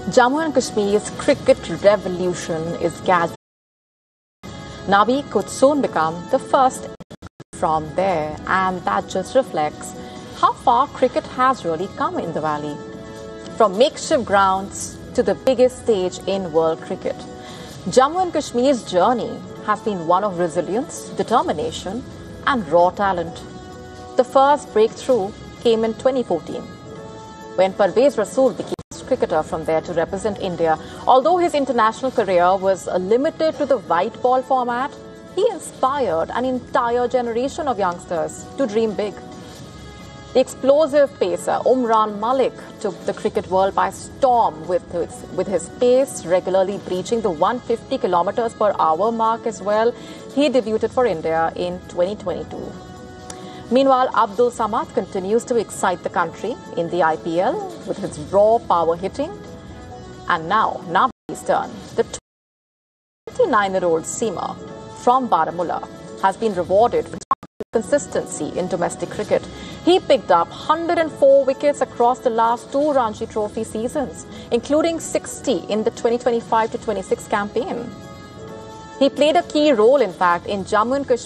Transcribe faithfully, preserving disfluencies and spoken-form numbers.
Jammu and Kashmir's cricket revolution is gathering. Nabi could soon become the first from there, and that just reflects how far cricket has really come in the valley. From makeshift grounds to the biggest stage in world cricket, Jammu and Kashmir's journey has been one of resilience, determination, and raw talent. The first breakthrough came in twenty fourteen, when Parvez Rasool became cricketer from there to represent India. Although his international career was limited to the white ball format, he inspired an entire generation of youngsters to dream big. The explosive pacer Umran Malik took the cricket world by storm with his, with his pace regularly breaching the one hundred fifty kilometers per hour mark as well. He debuted for India in twenty twenty-two. Meanwhile, Abdul Samad continues to excite the country in the I P L with his raw power hitting. And now, Nabi's turn. The twenty-nine-year-old seamer from Baramulla has been rewarded for consistency in domestic cricket. He picked up one hundred four wickets across the last two Ranji Trophy seasons, including sixty in the twenty twenty-five to twenty-six campaign. He played a key role, in fact, in Jammu and Kashmir